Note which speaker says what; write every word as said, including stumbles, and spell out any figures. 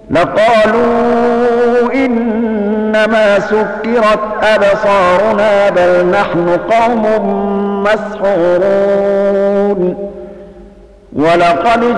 Speaker 1: لقالوا إنما سكرت أبصارنا بل نحن قوم مسحورون ولقد